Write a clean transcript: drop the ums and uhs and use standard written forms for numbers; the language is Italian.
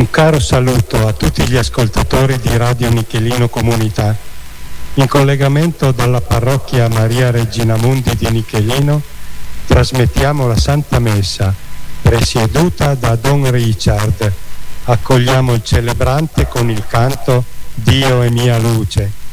Un caro saluto a tutti gli ascoltatori di Radio Nichelino Comunità. In collegamento dalla parrocchia Maria Regina Mundi di Nichelino trasmettiamo la Santa Messa, presieduta da Don Richard. Accogliamo il celebrante con il canto Dio è mia luce.